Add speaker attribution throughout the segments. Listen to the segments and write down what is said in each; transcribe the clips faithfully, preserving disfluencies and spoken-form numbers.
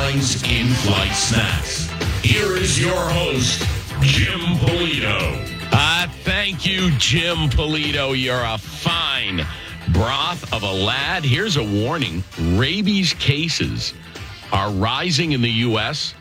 Speaker 1: headlines, in-flight snacks. Here is your host, Jim Polito.
Speaker 2: Uh, thank you, Jim Polito. You're a fine broth of a lad. Here's a warning. Rabies cases are rising in the U S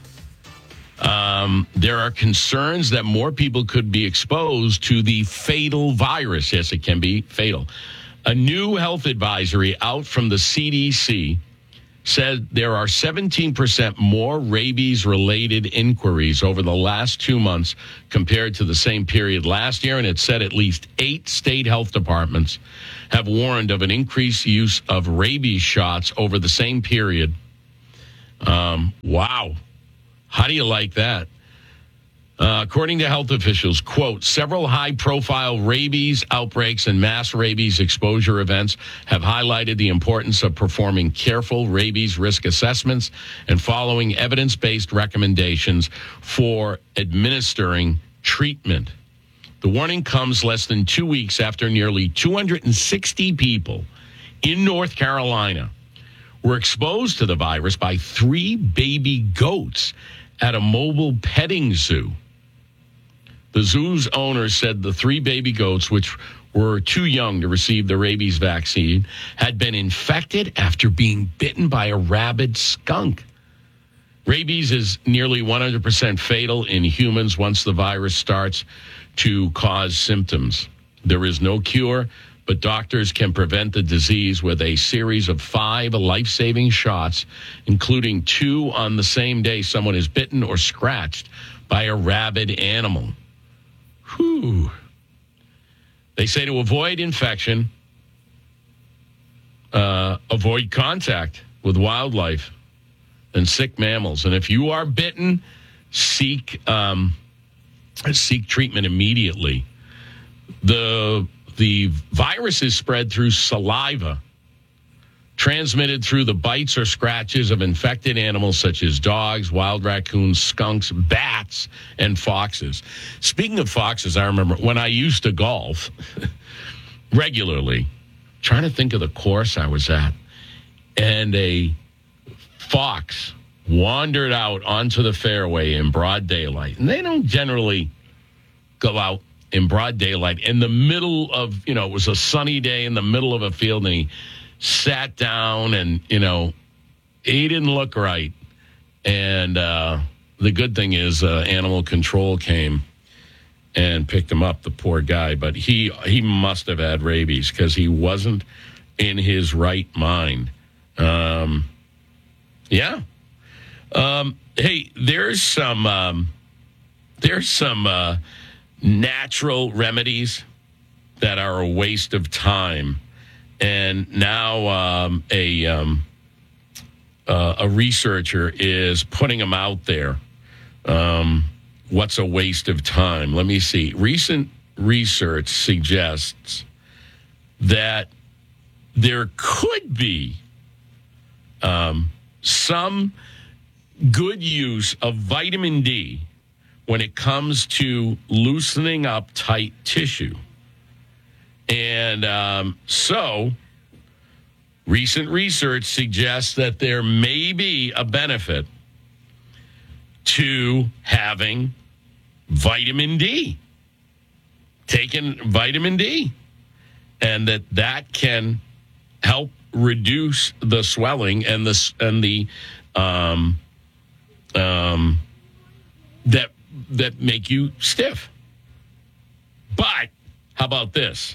Speaker 2: Um, there are concerns that more people could be exposed to the fatal virus. Yes, it can be fatal. A new health advisory out from the C D C said there are seventeen percent more rabies-related inquiries over the last two months compared to the same period last year, and it said at least eight state health departments have warned of an increased use of rabies shots over the same period. Um, wow. How do you like that? Uh, according to health officials, quote, several high-profile rabies outbreaks and mass rabies exposure events have highlighted the importance of performing careful rabies risk assessments and following evidence-based recommendations for administering treatment. The warning comes less than two weeks after nearly two hundred sixty people in North Carolina were exposed to the virus by three baby goats at a mobile petting zoo. The zoo's owner said the three baby goats, which were too young to receive the rabies vaccine, had been infected after being bitten by a rabid skunk. Rabies is nearly one hundred percent fatal in humans once the virus starts to cause symptoms. There is no cure, but doctors can prevent the disease with a series of five life-saving shots, including two on the same day someone is bitten or scratched by a rabid animal. Whew. They say to avoid infection, uh, avoid contact with wildlife and sick mammals. And if you are bitten, seek um, seek treatment immediately. The the virus is spread through saliva, transmitted through the bites or scratches of infected animals such as dogs, wild raccoons, skunks, bats, and foxes. Speaking of foxes, I remember when I used to golf regularly, trying to think of the course I was at, and a fox wandered out onto the fairway in broad daylight. And they don't generally go out in broad daylight in the middle of, you know, it was a sunny day in the middle of a field, and he sat down and, you know, he didn't look right. And uh, the good thing is uh, animal control came and picked him up, the poor guy. But he, he must have had rabies because he wasn't in his right mind. Um, yeah. Um, hey, there's some, um, there's some uh, natural remedies that are a waste of time. And now um, a um, uh, a researcher is putting them out there. Um, what's a waste of time? Let me see. Recent research suggests that there could be um, some good use of vitamin D when it comes to loosening up tight tissue. And um, so, recent research suggests that there may be a benefit to having vitamin D, taking vitamin D, and that that can help reduce the swelling and the and the um, um, that that make you stiff. But how about this?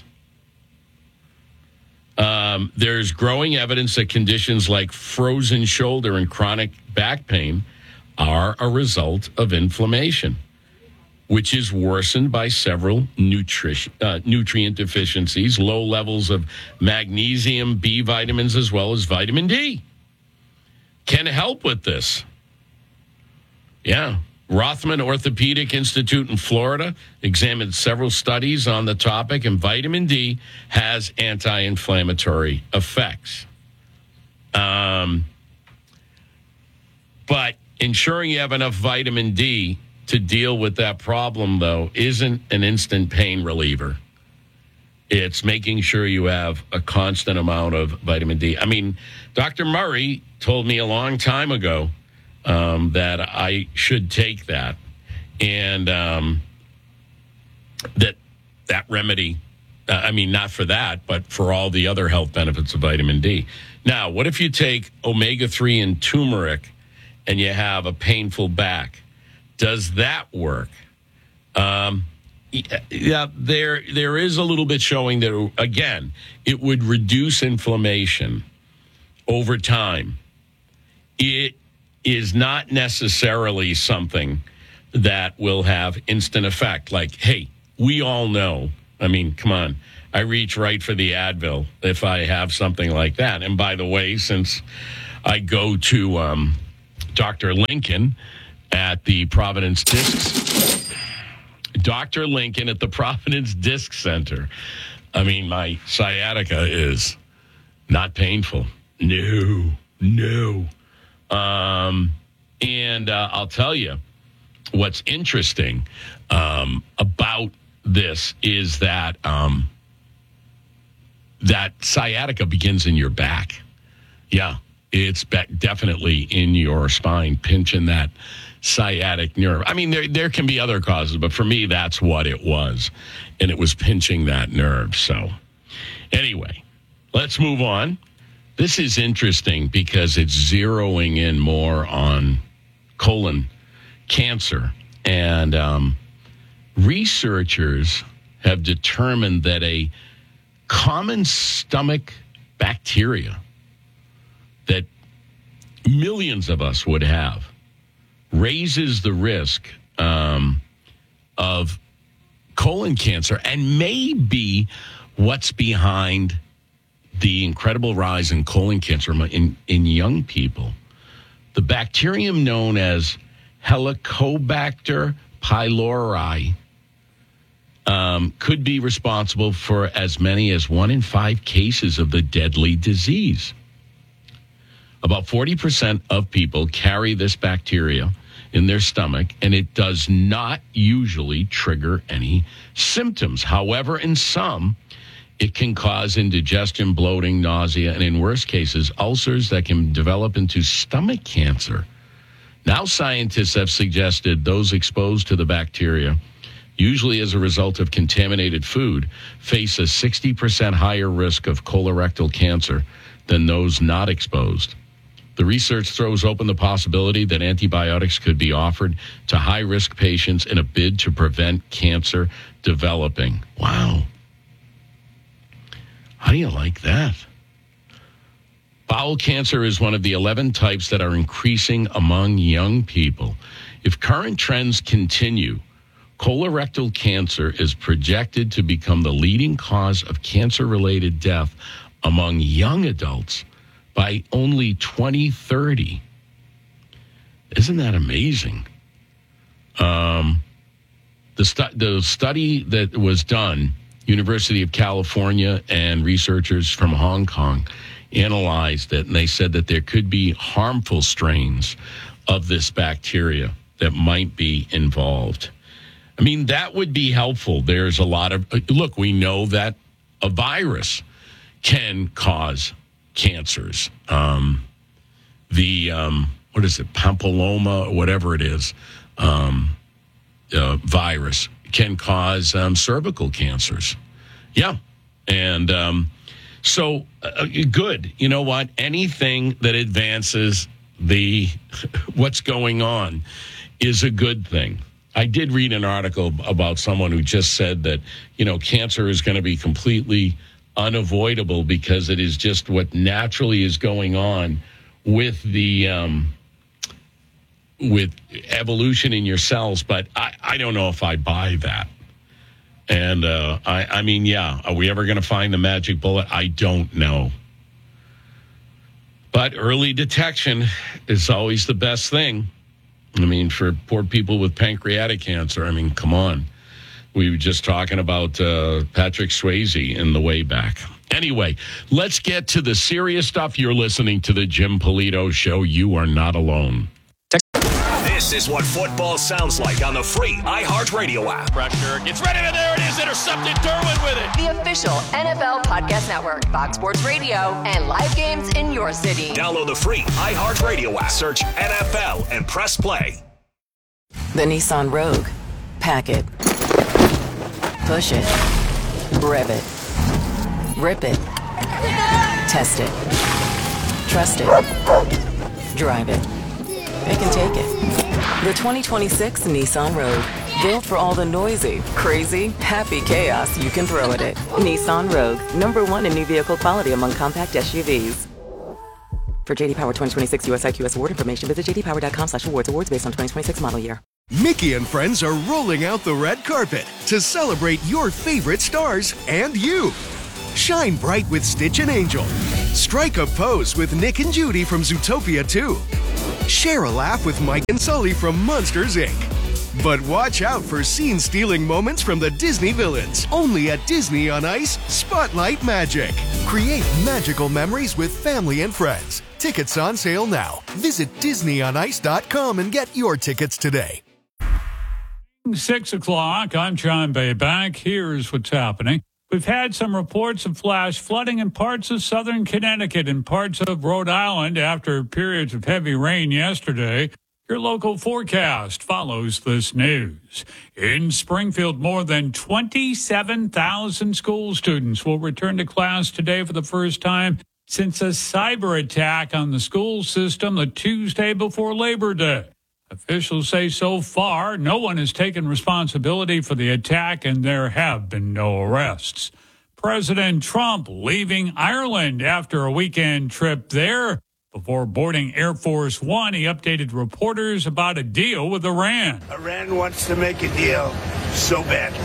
Speaker 2: Um, there's growing evidence that conditions like frozen shoulder and chronic back pain are a result of inflammation, which is worsened by several nutrition, uh, nutrient deficiencies, low levels of magnesium, B vitamins, as well as vitamin D. Can help with this. Yeah. Rothman Orthopedic Institute in Florida examined several studies on the topic, and vitamin D has anti-inflammatory effects. Um, but ensuring you have enough vitamin D to deal with that problem, though, isn't an instant pain reliever. It's making sure you have a constant amount of vitamin D. I mean, Doctor Murray told me a long time ago um, that I should take that, and um, that that remedy. Uh, I mean, not for that, but for all the other health benefits of vitamin D. Now, what if you take omega three and turmeric and you have a painful back? Does that work? Um, yeah, there there is a little bit showing that, again, it would reduce inflammation over time. It is not necessarily something that will have instant effect. Like, hey, we all know. I mean, come on. I reach right for the Advil if I have something like that. And by the way, since I go to um, Doctor Lincoln at the Providence Discs, Doctor Lincoln at the Providence Disc Center, I mean, my sciatica is not painful. No, no. Um, and uh, I'll tell you what's interesting um, about this is that um, that sciatica begins in your back. Yeah, it's be- definitely in your spine, pinching that sciatic nerve. I mean, there there can be other causes, but for me, that's what it was. And it was pinching that nerve. So anyway, let's move on. This is interesting because it's zeroing in more on colon cancer. And um, researchers have determined that a common stomach bacteria that millions of us would have raises the risk um, of colon cancer and may be what's behind the incredible rise in colon cancer in, in young people. The bacterium known as Helicobacter pylori um, could be responsible for as many as one in five cases of the deadly disease. About forty percent of people carry this bacteria in their stomach, and it does not usually trigger any symptoms. However, in some, it can cause indigestion, bloating, nausea, and in worst cases, ulcers that can develop into stomach cancer. Now, scientists have suggested those exposed to the bacteria, usually as a result of contaminated food, face a sixty percent higher risk of colorectal cancer than those not exposed. The research throws open the possibility that antibiotics could be offered to high-risk patients in a bid to prevent cancer developing. Wow. How do you like that? Bowel cancer is one of the eleven types that are increasing among young people. If current trends continue, colorectal cancer is projected to become the leading cause of cancer-related death among young adults by only twenty thirty. Isn't that amazing? Um, the, stu- the study that was done, University of California and researchers from Hong Kong analyzed it, and they said that there could be harmful strains of this bacteria that might be involved. I mean, that would be helpful. There's a lot of, look, we know that a virus can cause cancers. Um, the, um, what is it, papilloma, or whatever it is, um, uh, virus can cause um, cervical cancers. Yeah. And um, so, uh, good. You know what? Anything that advances the what's going on is a good thing. I did read an article about someone who just said that, you know, cancer is going to be completely unavoidable because it is just what naturally is going on with the um, with evolution in your cells. But I, I don't know if I buy that. And uh, I, I mean, yeah, are we ever going to find the magic bullet? I don't know. But early detection is always the best thing. I mean, for poor people with pancreatic cancer, I mean, come on. We were just talking about uh, Patrick Swayze in the way back. Anyway, let's get to the serious stuff. You're listening to the Jim Polito Show. You are not alone.
Speaker 3: This This is what football sounds like on the free iHeartRadio app.
Speaker 4: Pressure gets ready, and there it is, intercepted. Derwin with it.
Speaker 5: The official N F L Podcast Network, Fox Sports Radio, and live games in your city.
Speaker 3: Download the free iHeartRadio app. Search N F L and press play.
Speaker 6: The Nissan Rogue. Pack it. Push it. Rev it. Rip it. Test it. Trust it. Drive it. It can take it. The twenty twenty-six Nissan Rogue. Built for all the noisy, crazy, happy chaos you can throw at it. Nissan Rogue. Number one in new vehicle quality among compact S U Vs. For J D Power twenty twenty-six U S I Q S award information, visit j d power dot com slash awards. Awards based on twenty twenty-six model year.
Speaker 7: Mickey and friends are rolling out the red carpet to celebrate your favorite stars and you. Shine bright with Stitch and Angel. Strike a pose with Nick and Judy from Zootopia two. Share a laugh with Mike and Sully from Monsters, Incorporated. But watch out for scene-stealing moments from the Disney villains. Only at Disney on Ice, Spotlight Magic. Create magical memories with family and friends. Tickets on sale now. Visit disney on ice dot com and get your tickets today.
Speaker 8: Six o'clock. I'm John Bayback. Here's what's happening. We've had some reports of flash flooding in parts of southern Connecticut and parts of Rhode Island after periods of heavy rain yesterday. Your local forecast follows this news. In Springfield, more than twenty-seven thousand school students will return to class today for the first time since a cyber attack on the school system the Tuesday before Labor Day. Officials say so far, no one has taken responsibility for the attack and there have been no arrests. President Trump leaving Ireland after a weekend trip there. Before boarding Air Force One, he updated reporters about a deal with Iran.
Speaker 9: Iran wants to make a deal so badly.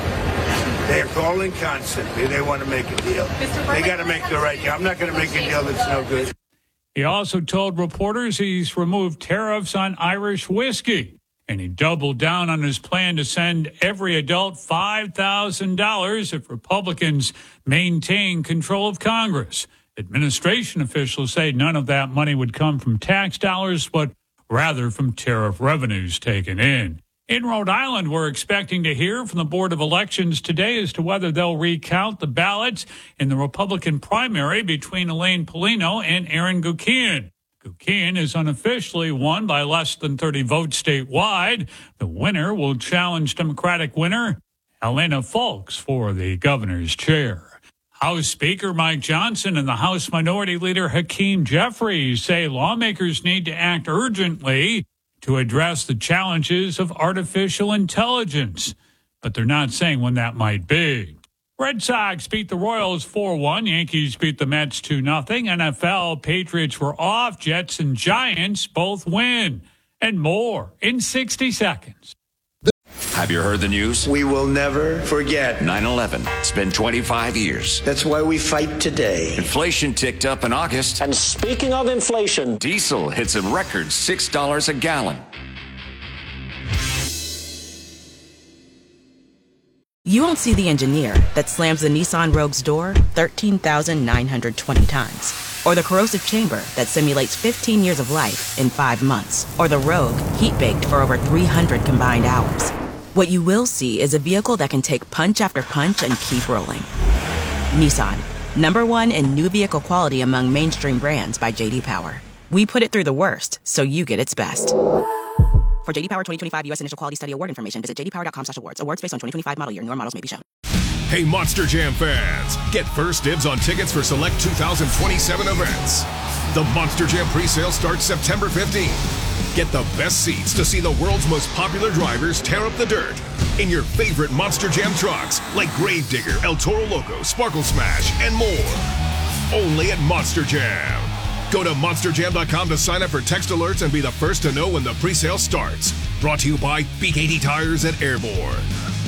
Speaker 9: They're calling constantly. They want to make a deal. They got to make the right deal. I'm not going to make a deal that's no good.
Speaker 8: He also told reporters he's removed tariffs on Irish whiskey, and he doubled down on his plan to send every adult five thousand dollars if Republicans maintain control of Congress. Administration officials say none of that money would come from tax dollars, but rather from tariff revenues taken in. In Rhode Island, we're expecting to hear from the Board of Elections today as to whether they'll recount the ballots in the Republican primary between Elaine Paulino and Aaron Guckian. Guckian is unofficially won by less than thirty votes statewide. The winner will challenge Democratic winner Helena Foulkes for the governor's chair. House Speaker Mike Johnson and the House Minority Leader Hakeem Jeffries say lawmakers need to act urgently to address the challenges of artificial intelligence, but they're not saying when that might be. Red Sox beat the Royals four one. Yankees beat the Mets two nothing. N F L, Patriots were off. Jets and Giants both win. And more in sixty seconds.
Speaker 10: Have you heard the news?
Speaker 9: We will never forget.
Speaker 10: nine eleven. It's been twenty-five years.
Speaker 9: That's why we fight today.
Speaker 10: Inflation ticked up in August.
Speaker 11: And speaking of inflation,
Speaker 10: diesel hits a record six dollars a gallon.
Speaker 12: You won't see the engineer that slams the Nissan Rogue's door thirteen thousand nine hundred twenty times. Or the corrosive chamber that simulates fifteen years of life in five months. Or the Rogue heat-baked for over three hundred combined hours. What you will see is a vehicle that can take punch after punch and keep rolling. Nissan, number one in new vehicle quality among mainstream brands by J D Power. We put it through the worst, so you get its best. For J D Power twenty twenty-five U S Initial Quality Study Award information, visit j d power dot com slash awards. Awards based on twenty twenty-five model year. Newer models may be shown.
Speaker 1: Hey, Monster Jam fans, get first dibs on tickets for select two thousand twenty-seven events. The Monster Jam pre-sale starts September fifteenth. Get the best seats to see the world's most popular drivers tear up the dirt in your favorite Monster Jam trucks like Gravedigger, El Toro Loco, Sparkle Smash, and more. Only at Monster Jam. Go to monster jam dot com to sign up for text alerts and be the first to know when the pre-sale starts. Brought to you by B K T Tires at Airborne.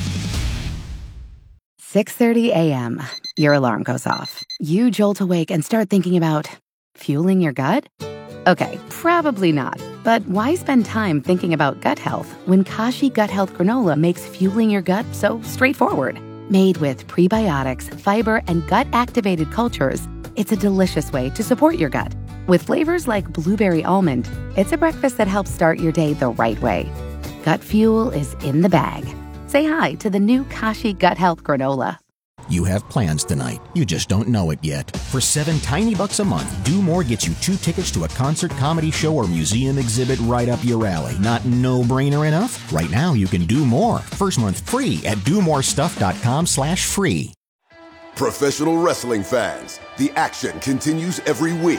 Speaker 13: six thirty a.m. Your alarm goes off. You jolt awake and start thinking about fueling your gut? Okay, probably not. But why spend time thinking about gut health when Kashi Gut Health Granola makes fueling your gut so straightforward? Made with prebiotics, fiber, and gut-activated cultures, it's a delicious way to support your gut. With flavors like blueberry almond, it's a breakfast that helps start your day the right way. Gut Fuel is in the bag. Say hi to the new Kashi Gut Health Granola.
Speaker 14: You have plans tonight. You just don't know it yet. For seven tiny bucks a month, Do More gets you two tickets to a concert, comedy show, or museum exhibit right up your alley. Not no-brainer enough? Right now, you can do more. First month free at do more stuff dot com slash free.
Speaker 15: Professional wrestling fans, the action continues every week.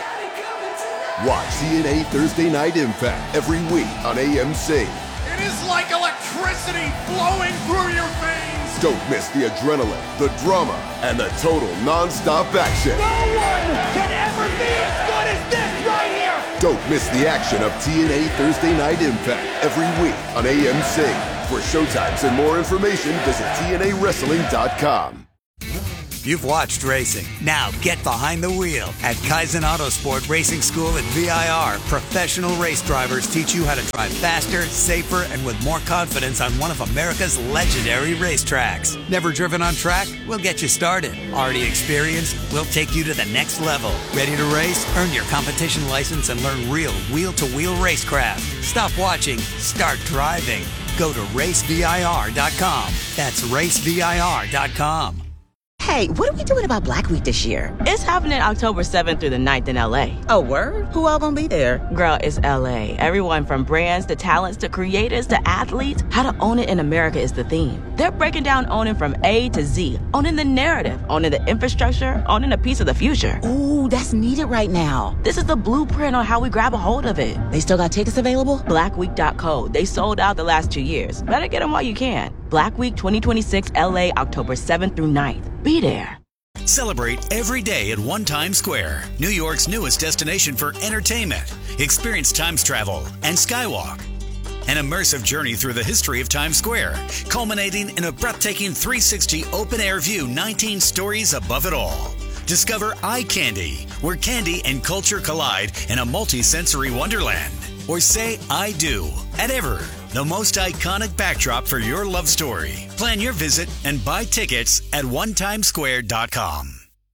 Speaker 15: Watch T N A Thursday Night Impact every week on A M C.
Speaker 4: It is like electricity flowing through your veins.
Speaker 15: Don't miss the adrenaline, the drama, and the total non-stop action.
Speaker 4: No one can ever be as good as this right here.
Speaker 15: Don't miss the action of T N A Thursday Night Impact every week on A M C. For showtimes and more information, visit T N A wrestling dot com.
Speaker 16: You've watched racing. Now get behind the wheel. At Kaizen Autosport Racing School at V I R, professional race drivers teach you how to drive faster, safer, and with more confidence on one of America's legendary racetracks. Never driven on track? We'll get you started. Already experienced? We'll take you to the next level. Ready to race? Earn your competition license and learn real wheel-to-wheel racecraft. Stop watching. Start driving. Go to race V I R dot com. That's race V I R dot com.
Speaker 17: Hey, what are we doing about Black Week this year?
Speaker 12: It's happening October seventh through the ninth in L A.
Speaker 17: Oh, word? Who all gonna be there?
Speaker 12: Girl, it's L A. Everyone from brands to talents to creators to athletes. How to own it in America is the theme. They're breaking down owning from A to Z. Owning the narrative, owning the infrastructure, owning a piece of the future.
Speaker 17: Ooh, that's needed right now.
Speaker 12: This is the blueprint on how we grab a hold of it.
Speaker 17: They still got tickets available?
Speaker 12: black week dot co. They sold out the last two years. Better get them while you can. Black Week twenty twenty-six L A, October seventh through ninth. Be there.
Speaker 18: Celebrate every day at One Times Square, New York's newest destination for entertainment. Experience Times Travel and Skywalk. An immersive journey through the history of Times Square, culminating in a breathtaking three sixty open-air view, nineteen stories above it all. Discover Eye Candy, where candy and culture collide in a multi-sensory wonderland. Or say I do at Ever, the most iconic backdrop for your love story. Plan your visit and buy tickets at one times square dot com.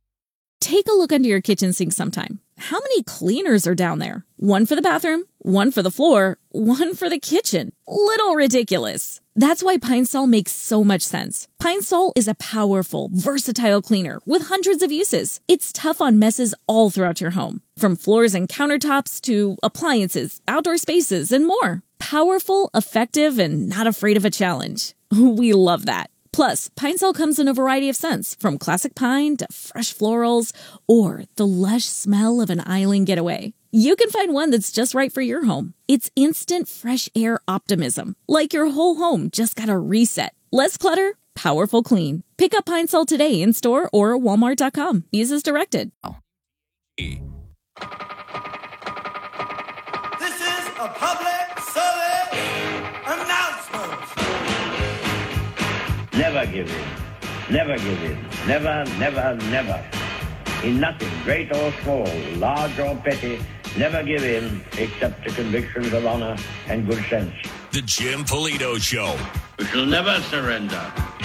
Speaker 19: Take a look under your kitchen sink sometime. How many cleaners are down there? One for the bathroom, one for the floor, one for the kitchen. Little ridiculous. That's why Pine Sol makes so much sense. Pine Sol is a powerful, versatile cleaner with hundreds of uses. It's tough on messes all throughout your home, from floors and countertops to appliances, outdoor spaces, and more. Powerful, effective, and not afraid of a challenge. We love that. Plus, Pine Sol comes in a variety of scents, from classic pine to fresh florals, or the lush smell of an island getaway. You can find one that's just right for your home. It's instant fresh air optimism, like your whole home just got a reset. Less clutter, powerful clean. Pick up Pine Sol today in store or walmart dot com. Use as directed.
Speaker 20: This is a public service announcement.
Speaker 21: Never give in. Never give in. Never, never, never. In nothing, great or small, large or petty, never give in except to convictions of honor and good sense.
Speaker 3: The Jim Polito Show.
Speaker 21: We shall never surrender.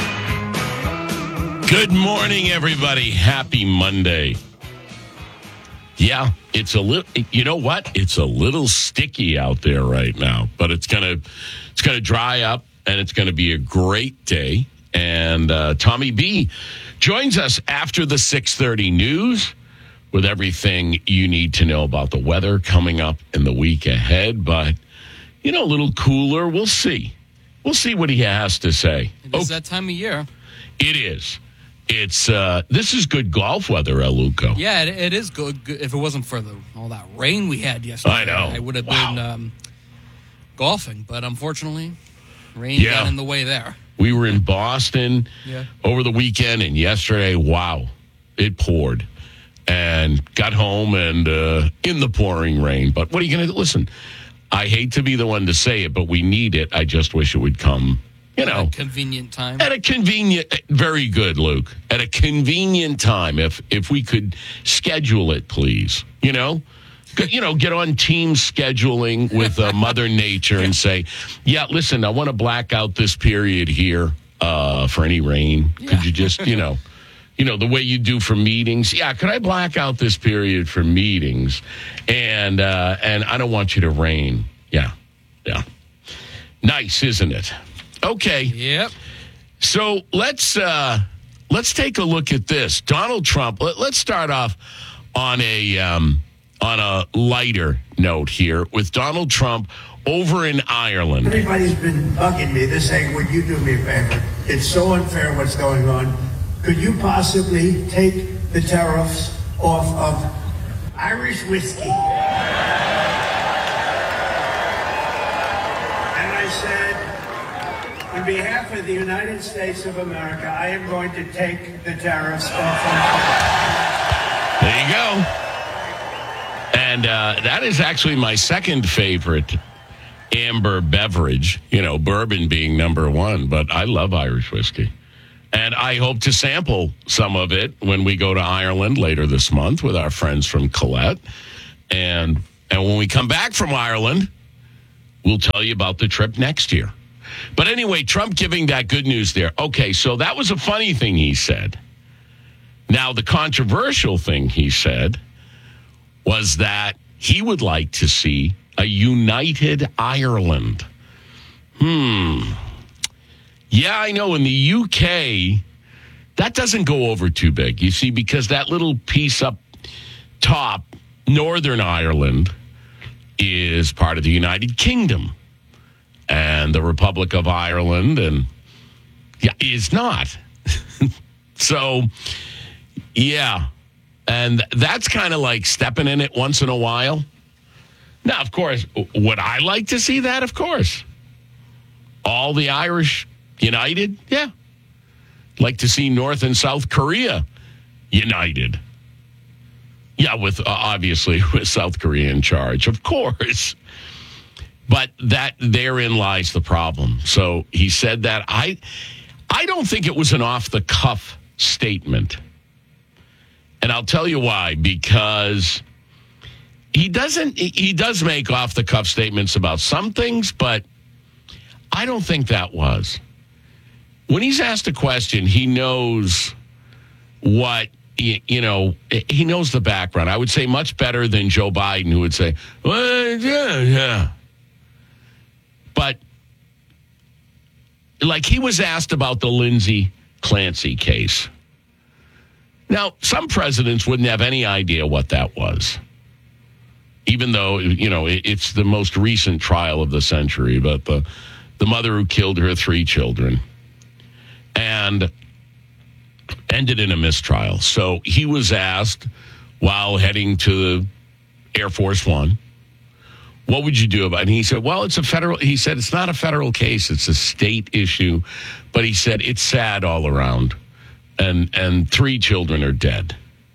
Speaker 2: Good morning, everybody. Happy Monday. Yeah, it's a little, you know what? It's a little sticky out there right now, but it's going to, it's going to dry up and it's going to be a great day. And uh, Tommy B joins us after the six thirty news with everything you need to know about the weather coming up in the week ahead. But, you know, a little cooler. We'll see. We'll see what he has to say.
Speaker 22: It is oh, that time of year.
Speaker 2: It is. It's uh, this is good golf weather, El Luco.
Speaker 22: Yeah, it, it is good, good. If it wasn't for the all that rain we had yesterday,
Speaker 2: I know.
Speaker 22: I would have
Speaker 2: wow.
Speaker 22: been um, golfing. But unfortunately, rain
Speaker 2: yeah.
Speaker 22: got in the way there.
Speaker 2: We were in Boston
Speaker 22: yeah.
Speaker 2: over the weekend, and yesterday, wow, it poured. And got home and uh, in the pouring rain. But what are you going to do? Listen, I hate to be the one to say it, but we need it. I just wish it would come, you know.
Speaker 22: At a convenient time.
Speaker 2: At a convenient, very good, Luke. At a convenient time, if if we could schedule it, please. You know? You know, get on team scheduling with uh, Mother Nature and say, yeah, listen, I want to black out this period here uh, for any rain. Yeah. Could you just, you know, you know, the way you do for meetings. Yeah, could I black out this period for meetings? And uh, and I don't want you to rain. Yeah, yeah. Nice, isn't it? Okay.
Speaker 22: Yep.
Speaker 2: So let's uh, let's take a look at this. Donald Trump. Let, let's start off on a um, on a lighter note here with Donald Trump over in Ireland.
Speaker 9: Everybody's been bugging me. They're saying, would you do me a favor? It's so unfair what's going on. Could you possibly take the tariffs off of Irish whiskey? And I said, on behalf of the United States of America, I am going to take the tariffs off of...
Speaker 2: There you go. And uh, that is actually my second favorite amber beverage, you know, bourbon being number one, but I love Irish whiskey. And I hope to sample some of it when we go to Ireland later this month with our friends from Colette. And and when we come back from Ireland, we'll tell you about the trip next year. But anyway, Trump giving that good news there. Okay, so that was a funny thing he said. Now, the controversial thing he said was that he would like to see a united Ireland. Hmm. Yeah, I know in the U K, that doesn't go over too big, you see, because that little piece up top, Northern Ireland, is part of the United Kingdom. And the Republic of Ireland and yeah, is not. So, yeah. And that's kind of like stepping in it once in a while. Now, of course, would I like to see that? Of course. All the Irish united? Yeah. Like to see North and South Korea united. Yeah, with uh, obviously with South Korea in charge, of course. But that therein lies the problem. So he said that. I I don't think it was an off-the-cuff statement. And I'll tell you why. Because he doesn't, he does make off-the-cuff statements about some things, but I don't think that was. When he's asked a question, he knows what, you know, he knows the background. I would say much better than Joe Biden, who would say, well, yeah, yeah. But, like, he was asked about the Lindsay Clancy case. Now, some presidents wouldn't have any idea what that was, even though, you know, it's the most recent trial of the century, but the, the mother who killed her three children and ended in a mistrial. So he was asked while heading to Air Force One, what would you do about it? And he said, well, it's a federal, he said, it's not a federal case, it's a state issue. But he said, it's sad all around. And and three children are dead.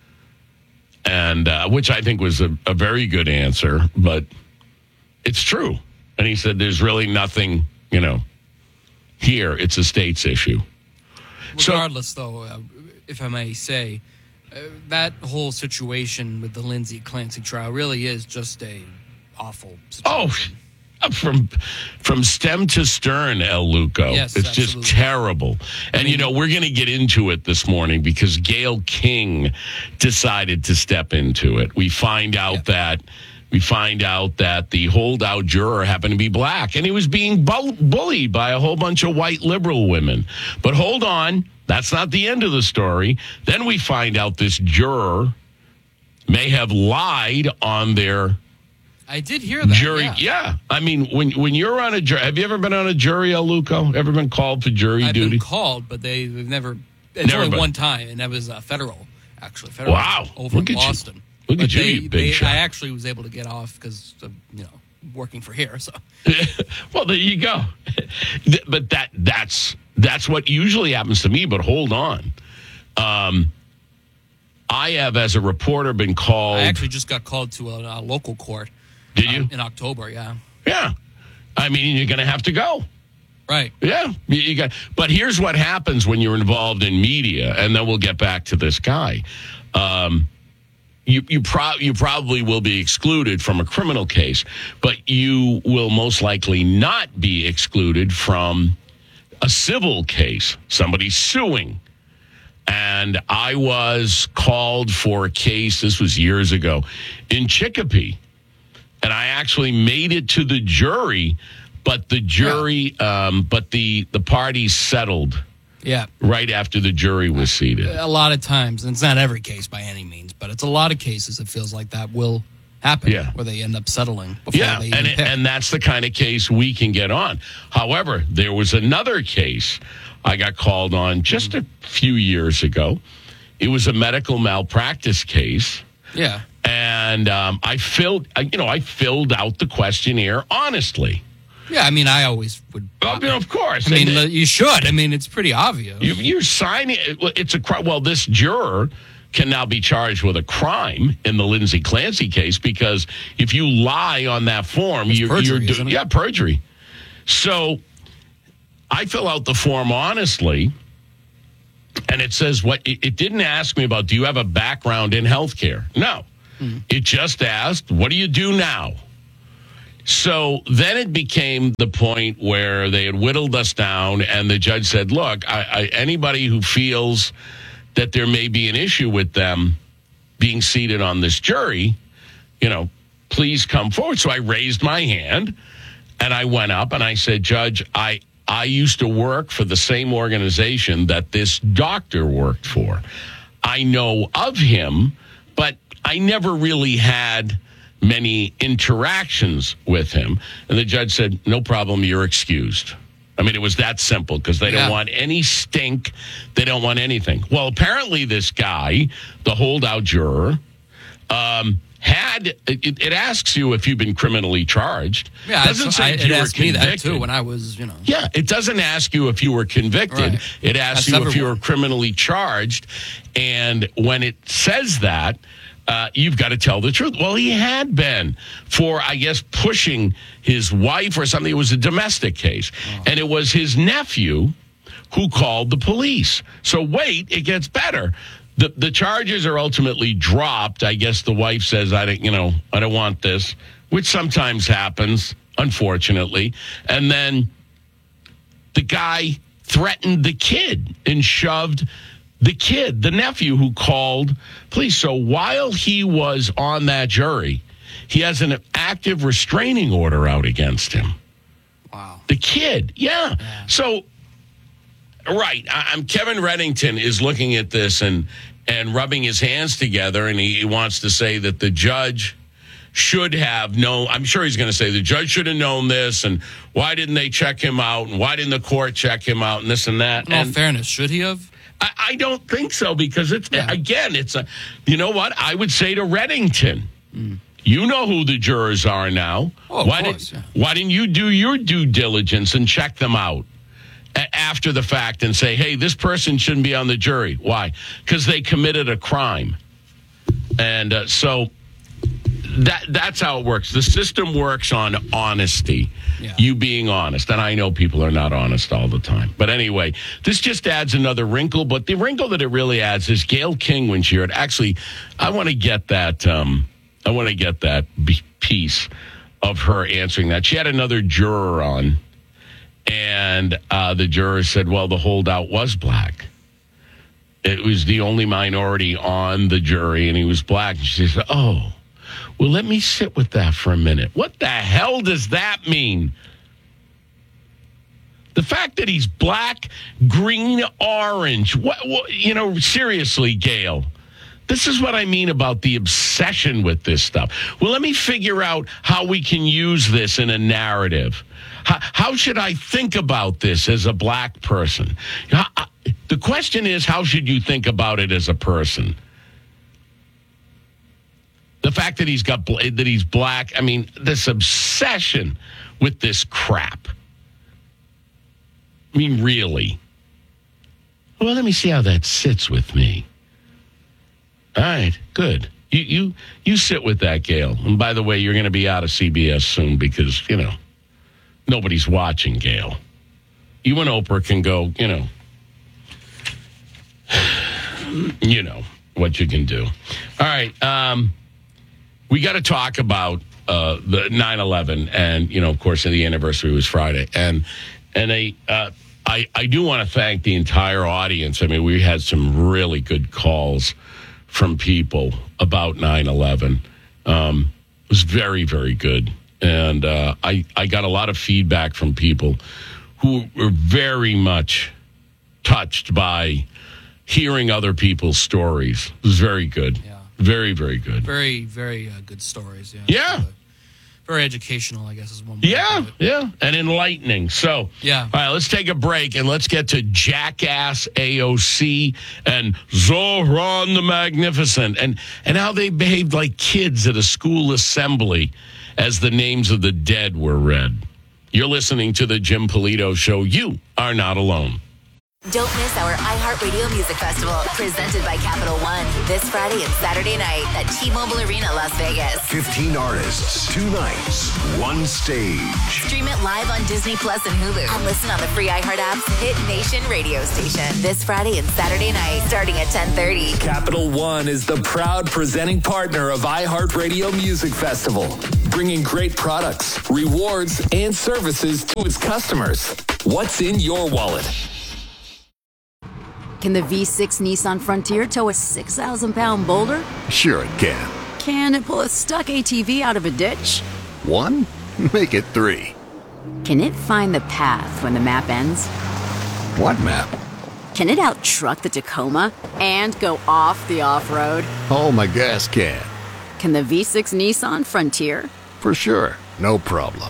Speaker 2: And uh, which I think was a, a very good answer, but it's true. And he said, there's really nothing, you know, here. It's a state's issue.
Speaker 22: Regardless, so, though, uh, if I may say, uh, that whole situation with the Lindsay Clancy trial really is just a awful situation.
Speaker 2: Oh, from from stem to stern, El Luco.
Speaker 22: Yes,
Speaker 2: it's
Speaker 22: absolutely.
Speaker 2: just terrible. And,
Speaker 22: I mean,
Speaker 2: you know, we're going to get into it this morning because Gayle King decided to step into it. We find out yeah. that we find out that the holdout juror happened to be black, and he was being bu- bullied by a whole bunch of white liberal women. But hold on, that's not the end of the story. Then we find out this juror may have lied on their
Speaker 22: I did hear that.
Speaker 2: Jury,
Speaker 22: yeah.
Speaker 2: yeah. I mean, when when you're on a jury, have you ever been on a jury, El Luco? Ever been called for jury
Speaker 22: I've
Speaker 2: duty?
Speaker 22: I've been called, but they, they've never. It's
Speaker 2: never
Speaker 22: only
Speaker 2: been.
Speaker 22: one time, and that was uh, federal, actually. Federal
Speaker 2: Wow.
Speaker 22: Over
Speaker 2: Look
Speaker 22: in
Speaker 2: at you.
Speaker 22: Boston.
Speaker 2: Look
Speaker 22: but
Speaker 2: at you,
Speaker 22: they,
Speaker 2: you big
Speaker 22: they,
Speaker 2: shot.
Speaker 22: I actually was able to get off because of, you know, working for here. So.
Speaker 2: Well, there you go. But that that's that's what usually happens to me. But hold on. Um, I have, as a reporter, been called.
Speaker 22: I actually just got called to a, a local court.
Speaker 2: Did you?
Speaker 22: Uh, in October, yeah.
Speaker 2: Yeah. I mean, you're going to have to go.
Speaker 22: Right.
Speaker 2: Yeah. You, you got. But here's what happens when you're involved in media, and then we'll get back to this guy. Um, you you, pro- you probably will be excluded from a criminal case, but you will most likely not be excluded from a civil case. Somebody suing. And I was called for a case, this was years ago, in Chicopee. And I actually made it to the jury, but the jury, yeah. um, but the, the parties settled.
Speaker 22: Yeah.
Speaker 2: Right after the jury was seated.
Speaker 22: A lot of times, and it's not every case by any means, but it's a lot of cases it feels like that will happen,
Speaker 2: yeah.
Speaker 22: where they end up settling before
Speaker 2: yeah,
Speaker 22: they even
Speaker 2: and,
Speaker 22: pick.
Speaker 2: and that's the kind of case we can get on. However, there was another case I got called on just a few years ago. It was a medical malpractice case.
Speaker 22: Yeah.
Speaker 2: And um, I filled, you know, I filled out the questionnaire honestly.
Speaker 22: Yeah, I mean, I always would.
Speaker 2: Well, you know, of course.
Speaker 22: I mean,
Speaker 2: and,
Speaker 22: you should. I mean, it's pretty obvious.
Speaker 2: You, you're signing. It's a crime. Well, this juror can now be charged with a crime in the Lindsay Clancy case because if you lie on that form,
Speaker 22: it's
Speaker 2: you're,
Speaker 22: perjury,
Speaker 2: you're
Speaker 22: isn't it?
Speaker 2: yeah, perjury. So I fill out the form honestly, and it says what it, it didn't ask me about. Do you have a background in healthcare? No, mm. It just asked, what do you do now? So then it became the point where they had whittled us down, and the judge said, look, I, I, anybody who feels that there may be an issue with them being seated on this jury, you know, please come forward. So I raised my hand, and I went up, and I said, Judge, I, I used to work for the same organization that this doctor worked for. I know of him, but I never really had many interactions with him. And the judge said, no problem, you're excused. I mean, it was that simple because they
Speaker 22: yeah.
Speaker 2: don't want any stink. They don't want anything. Well, apparently this guy, the holdout juror, um, had, it, it asks you if you've been criminally charged.
Speaker 22: Yeah,
Speaker 2: it doesn't say
Speaker 22: I,
Speaker 2: if
Speaker 22: it
Speaker 2: you were
Speaker 22: asked me
Speaker 2: convicted.
Speaker 22: that too when I was, you know.
Speaker 2: Yeah, it doesn't ask you if you were convicted.
Speaker 22: Right.
Speaker 2: It asks
Speaker 22: That's
Speaker 2: you
Speaker 22: everyone.
Speaker 2: if you were criminally charged. And when it says that, Uh, you've got to tell the truth. Well, he had been for, I guess, pushing his wife or something. It was a domestic case. Oh. And it was his nephew who called the police. So wait, it gets better. The the charges are ultimately dropped. I guess the wife says, I don't, you know, I don't want this, which sometimes happens, unfortunately. And then the guy threatened the kid and shoved the kid, the nephew who called police. So while he was on that jury, he has an active restraining order out against him.
Speaker 22: Wow.
Speaker 2: The kid, yeah. yeah. So, right, I'm Kevin Reddington is looking at this and and rubbing his hands together, and he, he wants to say that the judge should have known. I'm sure he's going to say the judge should have known this, and why didn't they check him out, and why didn't the court check him out, and this and that.
Speaker 22: In all
Speaker 2: and
Speaker 22: fairness, should he have?
Speaker 2: I, I don't think so because it's,
Speaker 22: yeah.
Speaker 2: again, it's a, you know what? I would say to Reddington, mm. you know who the jurors are now.
Speaker 22: Oh,
Speaker 2: why,
Speaker 22: of course,
Speaker 2: did,
Speaker 22: yeah.
Speaker 2: why didn't you do your due diligence and check them out a- after the fact and say, hey, this person shouldn't be on the jury? Why? Because they committed a crime. And uh, so that that's how it works. The system works on honesty. Yeah. You being honest. And I know people are not honest all the time. But anyway, this just adds another wrinkle. But the wrinkle that it really adds is Gayle King when she heard. Actually, I want to get that. Um, I want to get that b- piece of her answering that. She had another juror on, and uh, the juror said, "Well, the holdout was black. It was the only minority on the jury, and he was black." And she said, "Oh. Well, let me sit with that for a minute. What the hell does that mean? The fact that he's black, green, orange. What, what you know, seriously, Gayle. This is what I mean about the obsession with this stuff. Well, let me figure out how we can use this in a narrative. How, how should I think about this as a black person? How, the question is, how should you think about it as a person? The fact that he's got that he's black, I mean, this obsession with this crap. I mean, really. Well, let me see how that sits with me. All right, good. You you you sit with that, Gayle. And by the way, you're going to be out of C B S soon because, you know, nobody's watching, Gayle. You and Oprah can go, you know, you know what you can do. All right, um, we got to talk about uh, the nine eleven, and, you know, of course, the anniversary was Friday. And and a uh, I, I do want to thank the entire audience. I mean, we had some really good calls from people about nine eleven. Um, it was very, very good. And uh, I, I got a lot of feedback from people who were very much touched by hearing other people's stories. It was very good. Yeah. Very, very good.
Speaker 22: Very, very uh, good stories. Yeah.
Speaker 2: Yeah.
Speaker 22: So, very educational, I guess, is one way
Speaker 2: Yeah,
Speaker 22: to put it.
Speaker 2: yeah, and enlightening. So,
Speaker 22: yeah.
Speaker 2: All right, let's take a break and let's get to Jackass A O C and Zoran the Magnificent and, and how they behaved like kids at a school assembly as the names of the dead were read. You're listening to the Jim Polito Show. You are not alone.
Speaker 5: Don't miss our iHeartRadio Music Festival, presented by Capital One, this Friday and Saturday night at T-Mobile Arena, Las Vegas.
Speaker 3: fifteen artists, two nights, one stage.
Speaker 5: Stream it live on Disney Plus and Hulu. And listen on the free iHeart app's Hit Nation radio station. This Friday and Saturday night, starting at ten thirty.
Speaker 6: Capital One is the proud presenting partner of iHeartRadio Music Festival, bringing great products, rewards, and services to its customers. What's in your wallet?
Speaker 23: Can the V six Nissan Frontier tow a six thousand pound boulder?
Speaker 15: Sure it can.
Speaker 23: Can it pull a stuck A T V out of a ditch?
Speaker 15: One? Make it three.
Speaker 23: Can it find the path when the map ends?
Speaker 15: What map?
Speaker 23: Can it out-truck the Tacoma and go off the off-road?
Speaker 15: Oh, my gas can.
Speaker 23: Can the V six Nissan Frontier?
Speaker 15: For sure. No problem.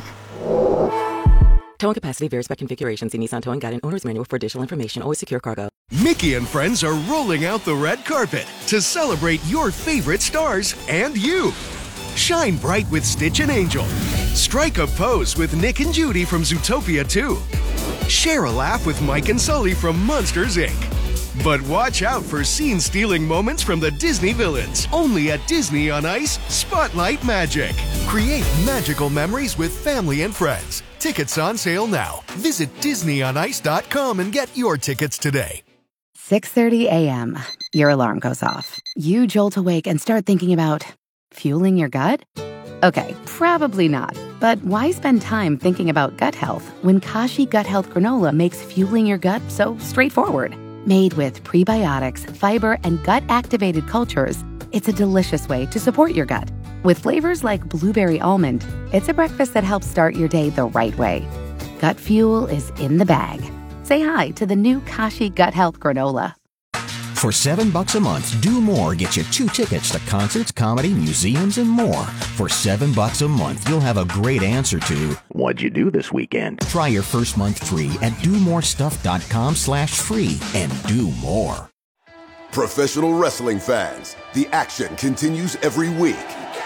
Speaker 12: Towing capacity varies by configuration. See Nissan Towing Guide and Owner's Manual for additional information. Always secure cargo.
Speaker 7: Mickey and friends are rolling out the red carpet to celebrate your favorite stars and you. Shine bright with Stitch and Angel. Strike a pose with Nick and Judy from Zootopia two. Share a laugh with Mike and Sully from Monsters, Incorporated. But watch out for scene-stealing moments from the Disney villains. Only at Disney on Ice Spotlight Magic. Create magical memories with family and friends. Tickets on sale now. Visit Disney on Ice dot com and get your tickets today.
Speaker 13: six thirty a.m. Your alarm goes off. You jolt awake and start thinking about fueling your gut? Okay, probably not. But why spend time thinking about gut health when Kashi Gut Health Granola makes fueling your gut so straightforward? Made with prebiotics, fiber, and gut-activated cultures, it's a delicious way to support your gut. With flavors like blueberry almond, it's a breakfast that helps start your day the right way. Gut fuel is in the bag. Say hi to the new Kashi Gut Health Granola.
Speaker 14: For seven bucks a month, Do More gets you two tickets to concerts, comedy, museums, and more. For seven bucks a month, you'll have a great answer to what'd you do this weekend? Try your first month free at do more stuff dot com slash free and do more.
Speaker 15: Professional wrestling fans, the action continues every week.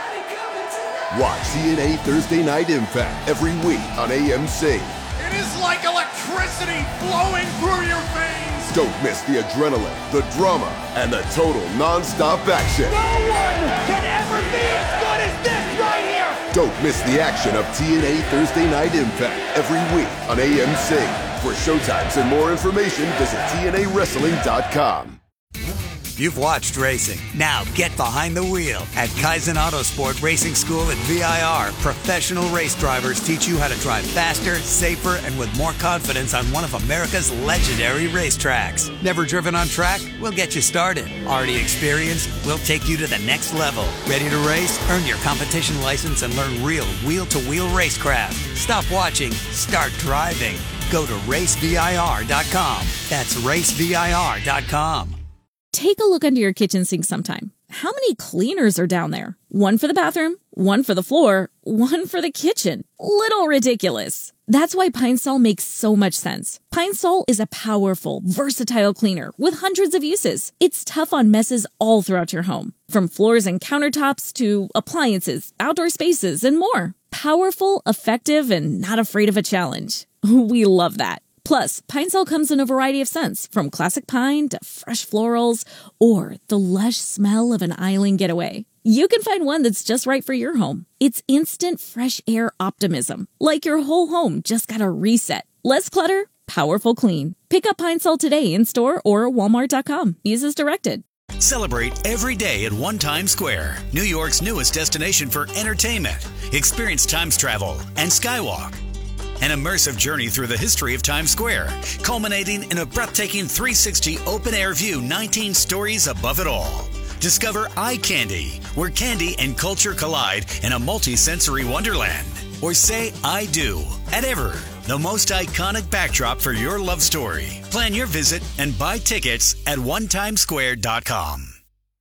Speaker 15: Watch T N A Thursday Night Impact every week on A M C.
Speaker 20: It is like electricity flowing through your veins.
Speaker 15: Don't miss the adrenaline, the drama, and the total non-stop action.
Speaker 20: No one can ever be as good as this right here.
Speaker 15: Don't miss the action of T N A Thursday Night Impact every week on A M C. For showtimes and more information, visit T N A wrestling dot com.
Speaker 16: You've watched racing. Now get behind the wheel. At Kaizen Autosport Racing School at V I R, professional race drivers teach you how to drive faster, safer, and with more confidence on one of America's legendary racetracks. Never driven on track? We'll get you started. Already experienced? We'll take you to the next level. Ready to race? Earn your competition license and learn real wheel-to-wheel racecraft. Stop watching. Start driving. Go to race V I R dot com. That's race V I R dot com.
Speaker 19: Take a look under your kitchen sink sometime. How many cleaners are down there? One for the bathroom, one for the floor, one for the kitchen. Little ridiculous. That's why Pine Sol makes so much sense. Pine Sol is a powerful, versatile cleaner with hundreds of uses. It's tough on messes all throughout your home, from floors and countertops to appliances, outdoor spaces, and more. Powerful, effective, and not afraid of a challenge. We love that. Plus, Pine Sol comes in a variety of scents, from classic pine to fresh florals or the lush smell of an island getaway. You can find one that's just right for your home. It's instant fresh air optimism, like your whole home just got a reset. Less clutter, powerful clean. Pick up Pine Sol today in store or walmart dot com. Use as directed.
Speaker 18: Celebrate every day at One Times Square, New York's newest destination for entertainment. Experience Times travel and Skywalk. An immersive journey through the history of Times Square, culminating in a breathtaking three sixty open-air view nineteen stories above it all. Discover Eye Candy, where candy and culture collide in a multi-sensory wonderland. Or say I do at Ever, the most iconic backdrop for your love story. Plan your visit and buy tickets at one times square dot com.